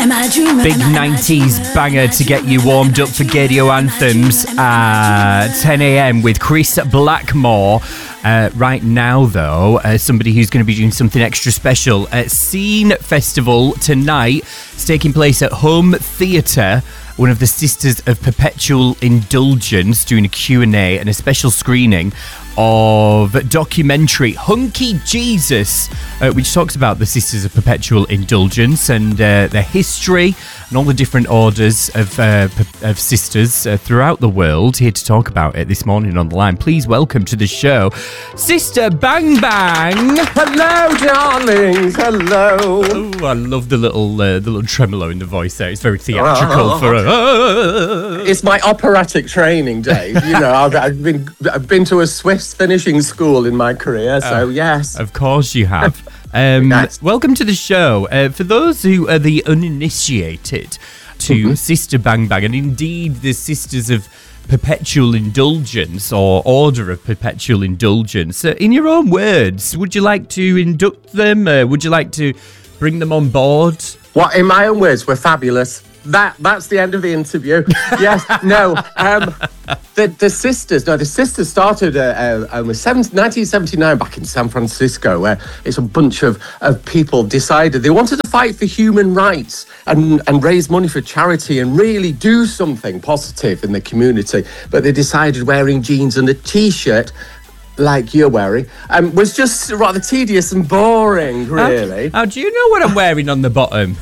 Big 90s banger to get you warmed up for Gaydio Anthems at 10 a.m. with Chris Blackmore. Right now, though, somebody who's going to be doing something extra special. Scene Festival tonight. It's taking place at Home Theatre. One of the Sisters of Perpetual Indulgence doing a Q&A and a special screening of documentary Hunky Jesus, which talks about the Sisters of Perpetual Indulgence and their history and all the different orders of sisters throughout the world. Here to talk about it this morning on the line. Please welcome to the show, Sister Bang Bang. Hello, darlings. Hello. Oh, I love the little tremolo in the voice there. It's very theatrical for It's my operatic training, Dave. You know, I've been to a Swiss finishing school in my career, so yes. Of course you have. Welcome to the show. For those who are the uninitiated to Sister Bang Bang, and indeed the Sisters of Perpetual Indulgence or Order of Perpetual Indulgence, in your own words, would you like to induct them? Would you like to bring them on board? What, in my own words, we're fabulous. That's the end of the interview. Yes, no. The sisters started in 1979 back in San Francisco, where it's a bunch of people decided they wanted to fight for human rights and raise money for charity and really do something positive in the community. But they decided wearing jeans and a T-shirt like you're wearing was just rather tedious and boring, really. How do you know what I'm wearing on the bottom?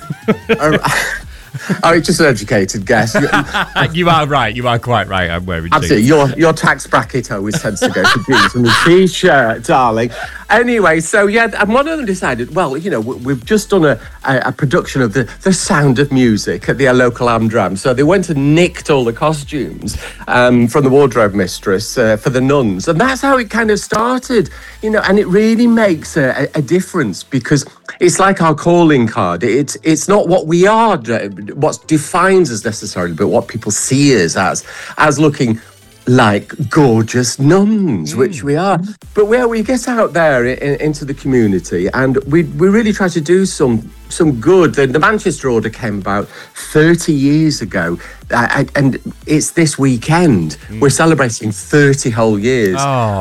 Oh, it's just an educated guess. You are right. You are quite right. I'm wearing jeans. Absolutely. Your tax bracket always tends to go to jeans and a T-shirt, darling. Anyway, so yeah, and one of them decided, well, you know, we've just done a production of the Sound of Music at the local Amdram. So they went and nicked all the costumes from the wardrobe mistress for the nuns. And that's how it kind of started, you know, and it really makes a difference because it's like our calling card. It's not what we are, what defines us necessarily, but what people see us as looking like gorgeous nuns, which we are. But where we get out there into the community, and we really try to do some good. The Manchester Order came about 30 years ago, and it's this weekend. We're celebrating 30 whole years.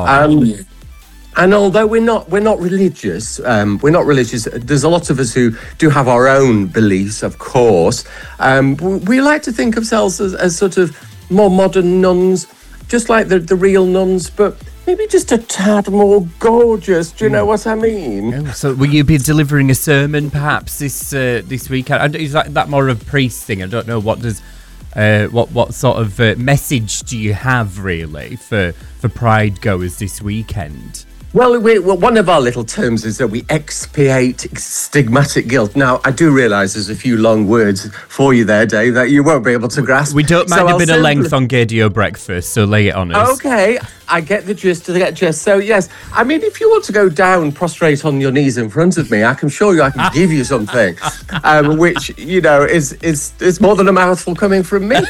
And although we're not religious, there's a lot of us who do have our own beliefs, of course. We like to think of ourselves as sort of more modern nuns, just like the real nuns, but maybe just a tad more gorgeous. Do you know what I mean? So will you be delivering a sermon perhaps this weekend? Is that more of a priest thing? I don't know. What does what sort of message do you have really for Pride goers this weekend? Well, one of our little terms is that we expiate stigmatic guilt. Now, I do realise there's a few long words for you there, Dave, that you won't be able to grasp. We don't mind a bit of length on Gaydio Breakfast, so lay it on us. Okay, I get the gist. So, yes, I mean, if you want to go down, prostrate on your knees in front of me, I can show you, I can give you something, which, you know, is more than a mouthful coming from me.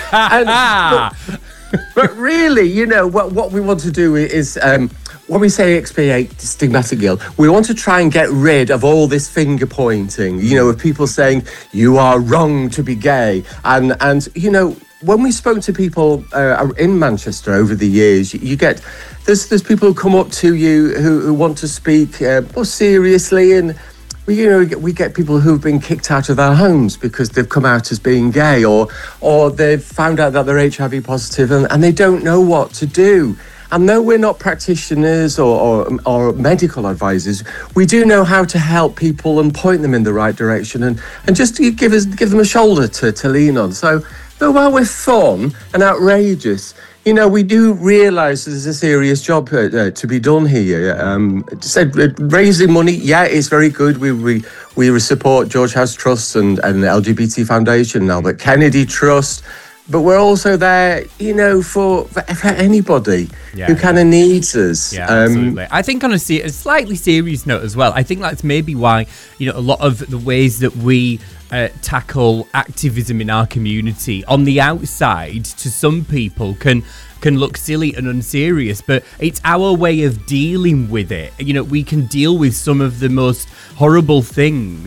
But really, you know, what we want to do is... when we say expiate stigmatic guilt, we want to try and get rid of all this finger pointing, you know, of people saying, you are wrong to be gay. And you know, when we spoke to people in Manchester over the years, you get, there's people who come up to you who want to speak more seriously, and we get people who've been kicked out of their homes because they've come out as being gay, or they've found out that they're HIV positive and they don't know what to do. And though we're not practitioners or medical advisors, we do know how to help people and point them in the right direction and just give them a shoulder to lean on. So, though while we're fun and outrageous, you know, we do realise there's a serious job to be done here. Raising money, yeah, it's very good. We support George House Trust and the LGBT Foundation, Albert Kennedy Trust. But we're also there, you know, for anybody who kind of needs us. Yeah, absolutely. I think on a slightly serious note as well, I think that's maybe why, you know, a lot of the ways that we tackle activism in our community on the outside to some people can look silly and unserious, but it's our way of dealing with it. You know, we can deal with some of the most horrible things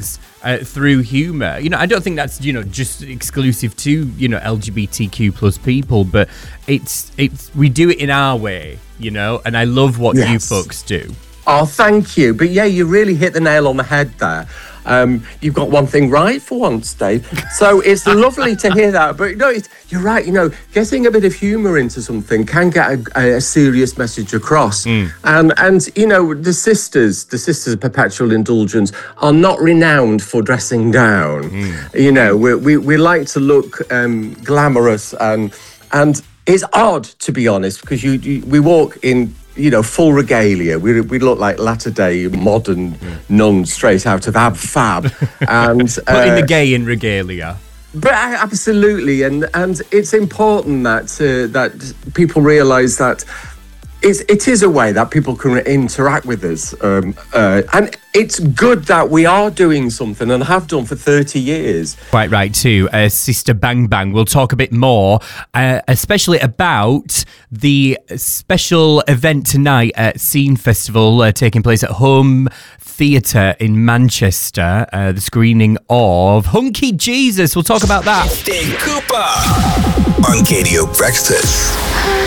through humour. You know, I don't think that's, you know, just exclusive to, you know, LGBTQ plus people, but it's we do it in our way, you know, and I love what you folks do. Oh, thank you. But yeah, you really hit the nail on the head there. You've got one thing right for once, Dave. So it's lovely to hear that. But no, you're right. You know, getting a bit of humour into something can get a serious message across. And you know, the sisters of Perpetual Indulgence are not renowned for dressing down. You know, we like to look glamorous, and it's odd, to be honest, because we walk in, you know, full regalia. We look like latter-day modern nuns straight out of Ab Fab. And putting the gay in regalia. But absolutely, and it's important that people realise that it is a way that people can interact with us, and it's good that we are doing something and have done for 30 years. Quite right too. Sister Bang Bang, we'll talk a bit more, especially about the special event tonight at Scene Festival taking place at Home Theatre in Manchester, the screening of Hunky Jesus. We'll talk about that. Dave Cooper on KDO Breakfast.